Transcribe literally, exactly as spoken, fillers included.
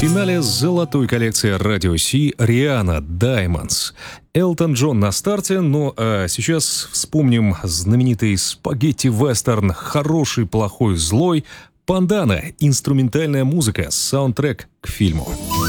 финале золотой коллекции Радио Си Риhanna Diamonds. Элтон Джон на старте, ну а сейчас вспомним знаменитый спагетти-вестерн «Хороший, плохой, злой». Пандана — инструментальная музыка, саундтрек к фильму.